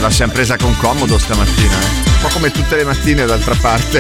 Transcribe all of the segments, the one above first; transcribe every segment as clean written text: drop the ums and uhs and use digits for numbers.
la siamo presa con comodo stamattina, un po' come tutte le mattine d'altra parte.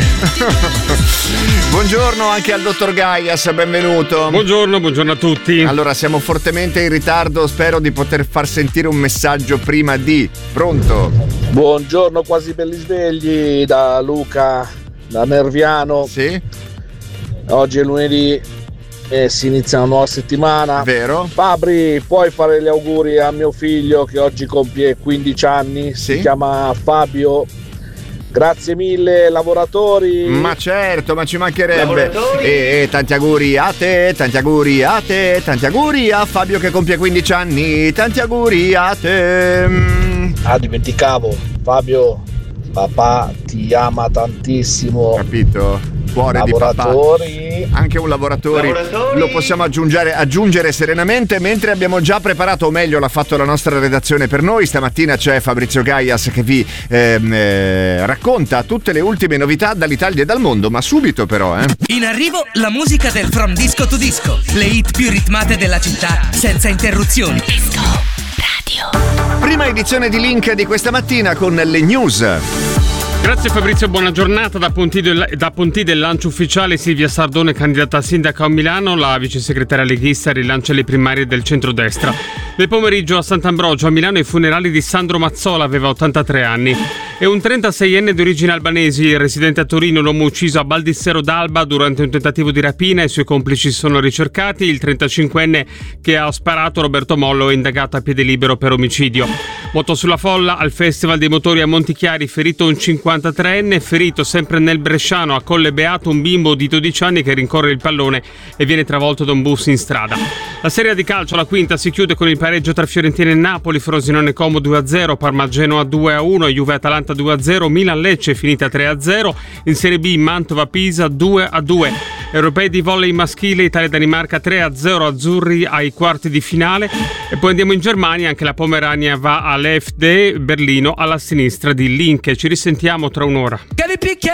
Buongiorno anche al dottor Gaias, benvenuto. Buongiorno a tutti. Allora, siamo fortemente in ritardo, spero di poter far sentire un messaggio prima di... Pronto? Buongiorno, quasi belli svegli, da Luca, da Nerviano. Sì? Oggi è lunedì e si inizia una nuova settimana. Vero? Fabri, puoi fare gli auguri a mio figlio che oggi compie 15 anni? Sì? Si chiama Fabio. Grazie mille, lavoratori. Ma certo, ma ci mancherebbe. E tanti auguri a te, tanti auguri a te, tanti auguri a Fabio che compie 15 anni, tanti auguri a te. Ah, dimenticavo, Fabio, papà ti ama tantissimo. Capito? Cuore lavoratori. Di papà. Anche un lavoratore lo possiamo aggiungere serenamente, mentre abbiamo già preparato, o meglio l'ha fatto la nostra redazione per noi. Stamattina c'è Fabrizio Gaias che vi racconta tutte le ultime novità dall'Italia e dal mondo, ma subito però In arrivo la musica del From Disco to Disco, le hit più ritmate della città senza interruzioni. Disco Radio. Prima edizione di Link di questa mattina con le news. Grazie Fabrizio, buona giornata. Da Ponti del lancio ufficiale, Silvia Sardone candidata a sindaco a Milano, la vice segretaria leghista rilancia le primarie del centrodestra. Nel pomeriggio a Sant'Ambrogio a Milano i funerali di Sandro Mazzola, aveva 83 anni. E un 36enne di origine albanesi, residente a Torino, l'uomo ucciso a Baldissero d'Alba durante un tentativo di rapina, i suoi complici sono ricercati. Il 35enne che ha sparato, Roberto Mollo, è indagato a piede libero per omicidio. Moto sulla folla al Festival dei Motori a Montichiari, ferito un 53enne, ferito sempre nel Bresciano a Colle Beato un bimbo di 12 anni che rincorre il pallone e viene travolto da un bus in strada. La Serie di calcio, la quinta, si chiude con il pareggio tra Fiorentina e Napoli, Frosinone Como 2-0, Parma Genoa 2-1, Juve Atalanta 2-0, Milan Lecce finita 3-0, in Serie B Mantova Pisa 2-2. Europei di volley maschile, Italia-Danimarca 3-0, azzurri ai quarti di finale. E poi andiamo in Germania, anche la Pomerania va all'FD Berlino alla sinistra di Link. Ci risentiamo tra un'ora.